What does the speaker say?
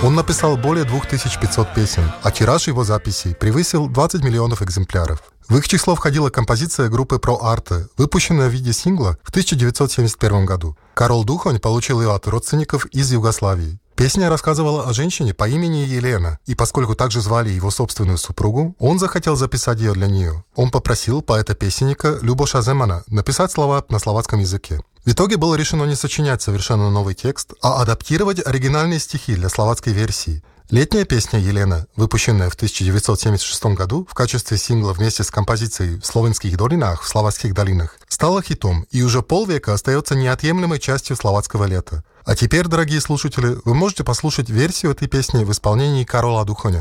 Он написал более 2500 песен, а тираж его записей превысил 20 миллионов экземпляров. В их число входила композиция группы Pro Arte, выпущенная в виде сингла в 1971 году. Карол Духонь получил ее от родственников из Югославии. Песня рассказывала о женщине по имени Елена, и поскольку также звали его собственную супругу, он захотел записать ее для нее. Он попросил поэта-песенника Любоша Земана написать слова на словацком языке. В итоге было решено не сочинять совершенно новый текст, а адаптировать оригинальные стихи для словацкой версии. Летняя песня «Елена», выпущенная в 1976 году в качестве сингла вместе с композицией «В словенских долинах», «В словацких долинах», стала хитом и уже полвека остается неотъемлемой частью словацкого лета. А теперь, дорогие слушатели, вы можете послушать версию этой песни в исполнении Карола Духоня.